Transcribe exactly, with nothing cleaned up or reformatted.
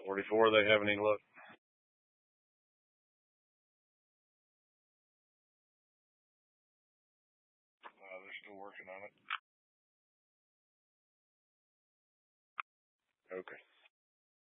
forty-four, they haven't even looked. Uh, they're still working on it. Okay.